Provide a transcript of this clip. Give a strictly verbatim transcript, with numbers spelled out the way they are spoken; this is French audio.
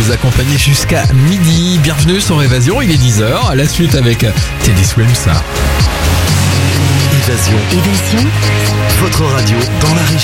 vous accompagner jusqu'à midi. Bienvenue sur Évasion, il est dix heures. À la suite avec Teddy Swims. Évasion. Évasion. Votre radio dans la région.